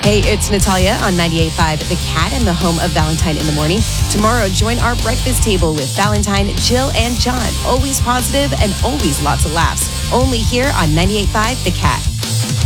Hey, it's Natalia on 98.5 The Cat and the home of Valentine in the Morning. Tomorrow, join our breakfast table with Valentine, Jill, and John. Always positive and always lots of laughs. Only here on 98.5 The Cat.